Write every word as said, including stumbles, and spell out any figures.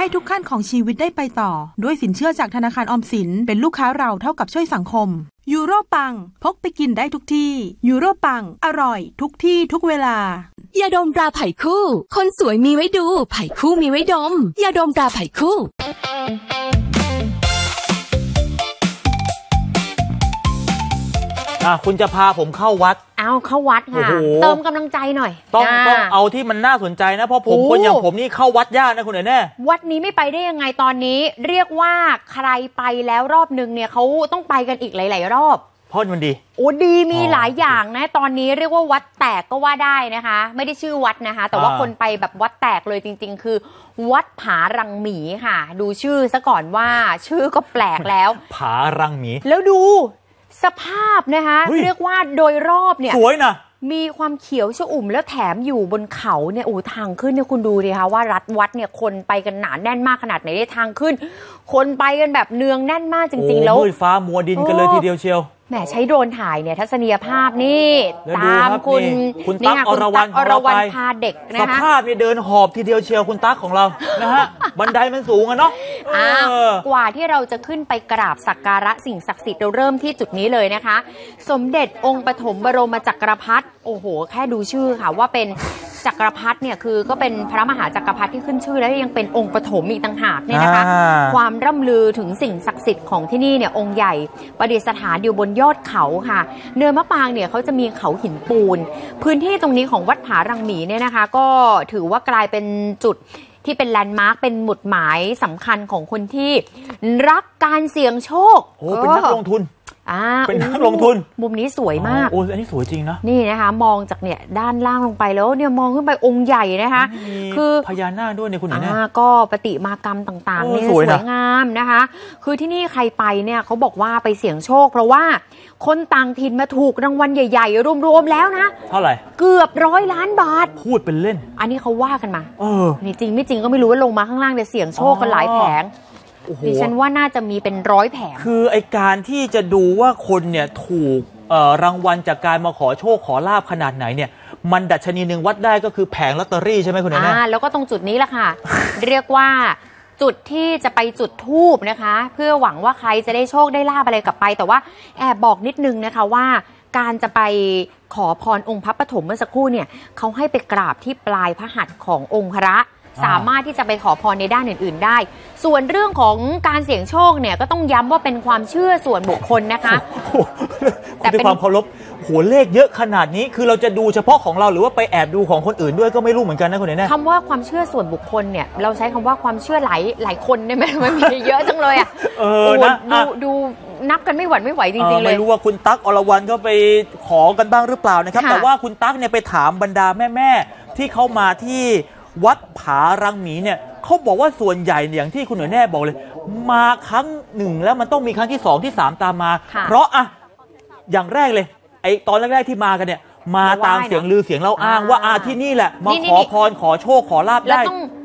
ให้ทุกขั้นของชีวิตได้ไปต่อด้วยสินเชื่อจากธนาคารออมสินเป็นลูกค้าเราเท่ากับช่วยสังคมยูโรปังพกไปกินได้ทุกที่ยูโรปังอร่อยทุกที่ทุกเวลายาดมตราไผ่คู่คนสวยมีไว้ดูไผ่คู่มีไว้ดมยาดมตราไผ่คู่อ่ะคุณจะพาผมเข้าวัดเอาเข้าวัดค่ะเติมกำลังใจหน่อยต้องต้องเอาที่มันน่าสนใจนะเพราะผมคนอย่างผมนี่เข้าวัดยากนะคุณแน่วัดนี้ไม่ไปได้ยังไงตอนนี้เรียกว่าใครไปแล้วรอบนึงเนี่ยเขาต้องไปกันอีกหลายๆรอบเพราะมันดีโอ้ดีมีหลายอย่างนะตอนนี้เรียกว่าวัดแตกก็ว่าได้นะคะไม่ได้ชื่อวัดนะคะแต่ว่าคนไปแบบวัดแตกเลยจริงๆคือวัดผารังหมีค่ะดูชื่อซะก่อนว่าชื่อก็แปลกแล้วผารังหมีแล้วดูสภาพนะคะเรียกว่าโดยรอบเนี่ยสวยนะมีความเขียวชอุ่มแล้วแถมอยู่บนเขาเนี่ยโอ้ทางขึ้นเนี่ยคุณดูดิคะว่ารัดวัดเนี่ยคนไปกันหนาแน่นมากขนาดไหนได้ทางขึ้นคนไปกันแบบเนืองแน่นมากจริงๆแล้วมืดฟ้ามัวดินกันเลยทีเดียวเชียวแหมใช้โดรนถ่ายเนี่ยทัศนียภาพนี่ตามคุณคุณตั๊กอรวรรณของเราไปพาเด็กนะคะสภาพนี่เดินหอบทีเดียวเชียวคุณตั๊กของเรานะฮะบันไดมันสูงอะเนาะกว่าที่เราจะขึ้นไปกราบสักการะสิ่งศักดิ์สิทธิ์เราเริ่มที่จุดนี้เลยนะคะสมเด็จองค์ปฐมบรมจักรพรรดิโอ้โหแค่ดูชื่อค่ะว่าเป็นจักรพรรดิเนี่ยคือก็เป็นพระมหาจักรพรรดิที่ขึ้นชื่อแล้วยังเป็นองค์ปฐมอีกต่างหากเนี่ยนะคะความร่ำลือถึงสิ่งศักดิ์สิทธิ์ของที่นี่เนี่ยองค์ใหญ่ประดิษฐานอยู่บนยอดเขาค่ะเนินมะปางเนี่ยเขาจะมีเขาหินปูนพื้นที่ตรงนี้ของวัดผารังหมีเนี่ยนะคะก็ถือว่ากลายเป็นจุดที่เป็นแลนด์มาร์คเป็นหมุดหมายสำคัญของคนที่รักการเสี่ยงโชคโอ้เป็นนักลงทุนเป็นนักลงทุนมุมนี้สวยมากโอ้อันนี้สวยจริงนะนี่นะคะมองจากเนี่ยด้านล่างลงไปแล้วเนี่ยมองขึ้นไปองค์ใหญ่นะคะคือพญานาคด้วยเนี่ยคุณเห็นไหมก็ปฏิมากรรมต่างๆนี่สวยงามนะคะคือที่นี่ใครไปเนี่ยเขาบอกว่าไปเสี่ยงโชคเพราะว่าคนต่างถิ่นมาถูกรางวัลใหญ่ๆรวมๆแล้วนะเท่าไหร่เกือบร้อยล้านบาทพูดเป็นเล่นอันนี้เขาว่ากันมาเออนี่จริงไม่จริงก็ไม่รู้ว่าลงมาข้างล่างเนี่ยเสี่ยงโชคกันหลายแผงดิฉันว่าน่าจะมีเป็นร้อยแผงคือไอการที่จะดูว่าคนเนี่ยถูกรางวัลจากการมาขอโชคขอลาภขนาดไหนเนี่ยมันดัชนีหนึ่งวัดได้ก็คือแผงลอตเตอรี่ใช่ไหมคุณแม่แล้วก็ตรงจุดนี้แหละค่ะ เรียกว่าจุดที่จะไปจุดธูปนะคะเพื่อหวังว่าใครจะได้โชคได้ลาภอะไรกลับไปแต่ว่าแอบบอกนิดนึงนะคะว่าการจะไปขอพรองค์พระปฐมเมื่อสักครู่เนี่ยเขาให้ไปกราบที่ปลายพระหัตถ์ขององค์พระสามารถที่จะไปขอพรในด้านอื่นๆได้ส่วนเรื่องของการเสี่ยงโชคเนี่ยก็ต้องย้ำว่าเป็นความเชื่อส่วนบุคคลนะคะแต่เป็นความเคารพโหเลขเยอะขนาดนี้คือเราจะดูเฉพาะของเราหรือว่าไปแอบดูของคนอื่นด้วยก็ไม่รู้เหมือนกันนะคุณเนี่ยคำว่าความเชื่อส่วนบุคคลเนี่ยเราใช้คำว่าความเชื่อหลายหลายคนได้ไหมมันมีเยอะจังเลยอ่ะเออนะดูดูนับกันไม่หวั่นไม่ไหวจริงๆเลยไม่รู้ว่าคุณตั๊กอรวรรณเขาไปขอกันบ้างหรือเปล่านะครับแต่ว่าคุณตั๊กเนี่ยไปถามบรรดาแม่ๆที่เขามาที่วัดผารังหมีเนี่ยเขาบอกว่าส่วนใหญ่อย่างที่คุณหน่วยแน่บอกเลยมาครั้งหนึ่งแล้วมันต้องมีครั้งที่สองที่สามตามมาเพราะอะอย่างแรกเลยไอตอนแรกๆที่มากันเนี่ยมาตามเสียงลือเสียงเล่าอ้างว่าอาที่นี่แหละมาขอพรขอโชคขอลาภได้